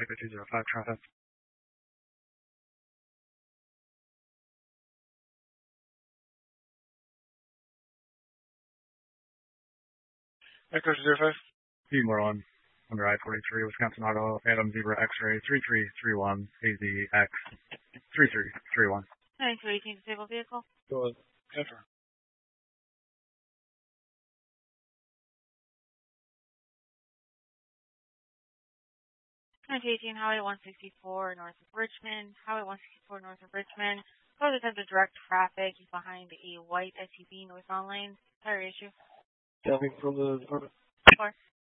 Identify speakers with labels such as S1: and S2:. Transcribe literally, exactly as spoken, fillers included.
S1: Echo two zero five traffic. Echo two zero five. P more on under I forty-three, Wisconsin Auto, Adam Zebra X-ray three three three one, A Z X three three three one.
S2: nine two eighteen disabled vehicle.
S1: Go ahead. Enter.
S2: nine two eighteen Highway one sixty-four north of Richmond. Highway one sixty-four north of Richmond. Cause attempt to direct traffic. He's behind a white S U V northbound lane. Tire issue.
S1: Nothing from the department.
S2: Four.